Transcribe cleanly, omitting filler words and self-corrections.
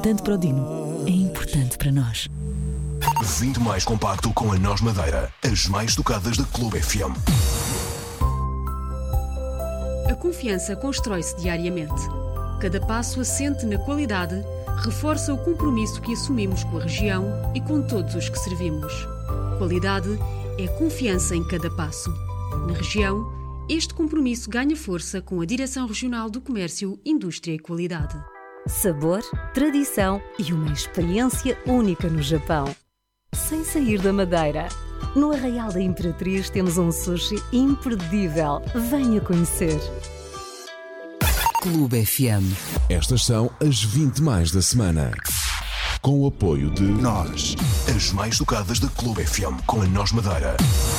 importante para o Dino, é importante para nós. 20 mais compacto com a Nós Madeira, as mais tocadas da Clube FM. A confiança constrói-se diariamente. Cada passo assente na qualidade reforça o compromisso que assumimos com a região e com todos os que servimos. Qualidade é confiança em cada passo. Na região, este compromisso ganha força com a Direção Regional do Comércio, Indústria e Qualidade. Sabor, tradição e uma experiência única no Japão. Sem sair da Madeira. No Arraial da Imperatriz temos um sushi imperdível. Venha conhecer. Clube FM. Estas são as 20 mais da semana. Com o apoio de Nós, as mais tocadas da Clube FM com a Nós Madeira.